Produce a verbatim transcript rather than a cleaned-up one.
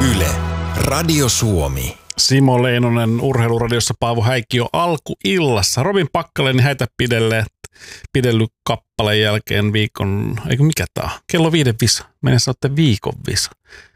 Yle, Radio Suomi. Simo Leinonen Urheiluradiossa, Paavo Häikkiö alkuillassa. Robin Packalenin häitä pidelle, pidellyt kappaleen jälkeen viikon, eikö mikä tää on? Kello viiden visa. Mennessä olette viikon visa.